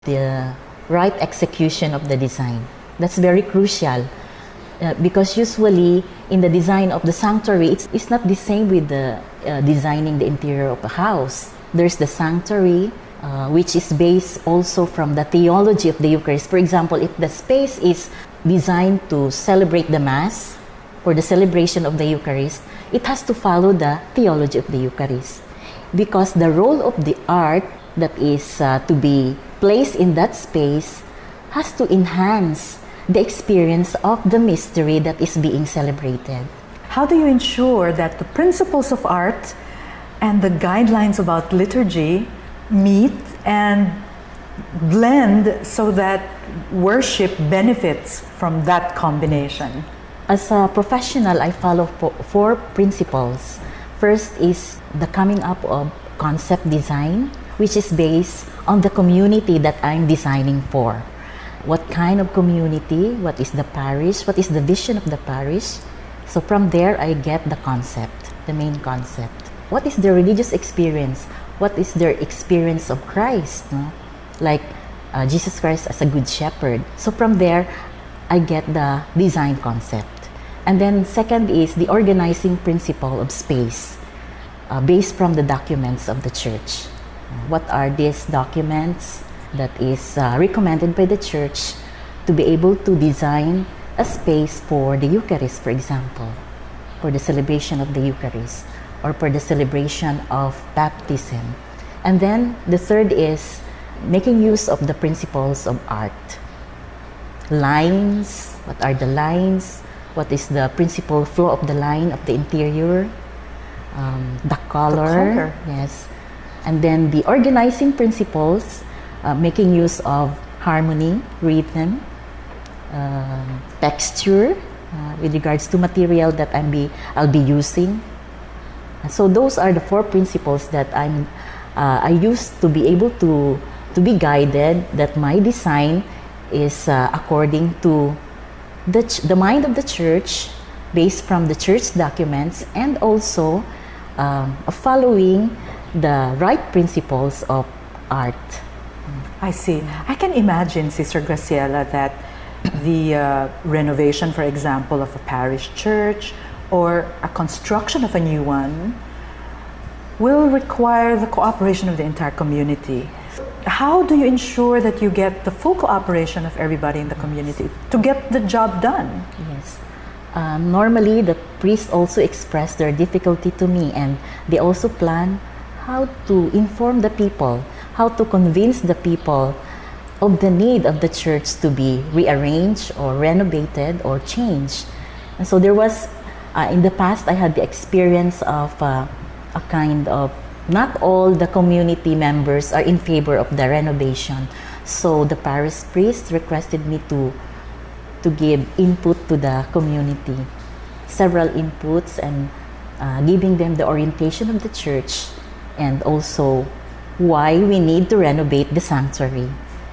the right execution of the design. That's very crucial because usually in the design of the sanctuary, it's not the same with the designing the interior of a house. There's the sanctuary, which is based also from the theology of the Eucharist. For example, if the space is designed to celebrate the Mass or the celebration of the Eucharist, it has to follow the theology of the Eucharist. Because the role of the art that is to be placed in that space has to enhance the experience of the mystery that is being celebrated. How do you ensure that the principles of art and the guidelines about liturgy meet and blend so that worship benefits from that combination? As a professional, I follow four principles. First is the coming up of concept design, which is based on the community that I'm designing for. What kind of community? What is the parish? What is the vision of the parish? So from there, I get the concept, the main concept. What is their religious experience? What is their experience of Christ? No? Like Jesus Christ as a good shepherd. So from there, I get the design concept. And then second is the organizing principle of space based from the documents of the church. What are these documents that is recommended by the church to be able to design a space for the Eucharist, for example, for the celebration of the Eucharist or for the celebration of baptism. And then the third is making use of the principles of art. Lines, what are the lines? What is the principal flow of the line of the interior? The color. Yes. And then the organizing principles, making use of harmony, rhythm, texture, with regards to material that I'll be using. So those are the four principles that I use to be able to be guided that my design is according to the mind of the church, based from the church documents, and also following the right principles of art. I see. I can imagine, Sister Graciela, that the renovation, for example, of a parish church or a construction of a new one will require the cooperation of the entire community. How do you ensure that you get the full cooperation of everybody in the community to get the job done? Yes. Normally, the priests also express their difficulty to me, and they also plan how to inform the people, how to convince the people of the need of the church to be rearranged or renovated or changed. And so there was, in the past, I had the experience of a kind of, not all the community members are in favor of the renovation. So the parish priest requested me to give input to the community, several inputs, and giving them the orientation of the church and also why we need to renovate the sanctuary,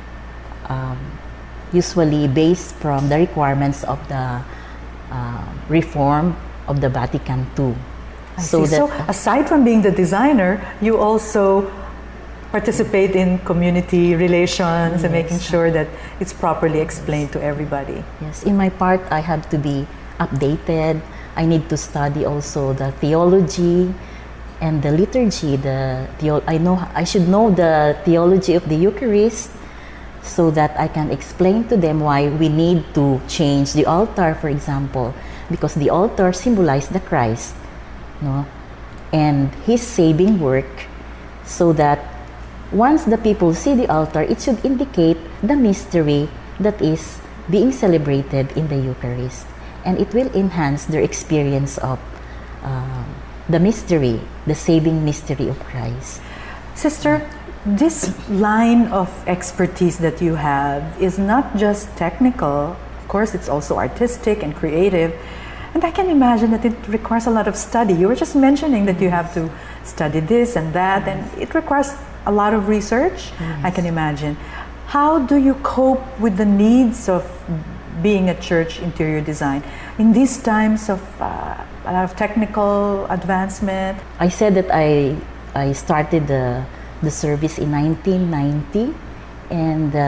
usually based from the requirements of the reform of the Vatican II. So aside from being the designer, you also participate in community relations and making sure that it's properly explained to everybody. Yes, in my part, I have to be updated. I need to study also the theology and the liturgy. I should know the theology of the Eucharist so that I can explain to them why we need to change the altar, for example, because the altar symbolizes the Christ, no, and His saving work, so that once the people see the altar, it should indicate the mystery that is being celebrated in the Eucharist, and it will enhance their experience of the mystery, the saving mystery of Christ. Sister, this line of expertise that you have is not just technical. Of course, it's also artistic and creative. And I can imagine that it requires a lot of study. You were just mentioning that you have to study this and that, and it requires a lot of research, I can imagine. How do you cope with the needs of being a church interior design in these times of a lot of technical advancement? I said that I started the service in 1990, and